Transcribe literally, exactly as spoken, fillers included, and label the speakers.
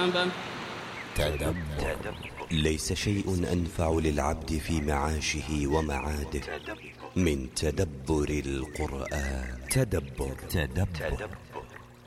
Speaker 1: السبب.
Speaker 2: تدبر. ليس شيء أنفع للعبد في معاشه ومعاده من تدبر القرآن. تدبر. تدبر.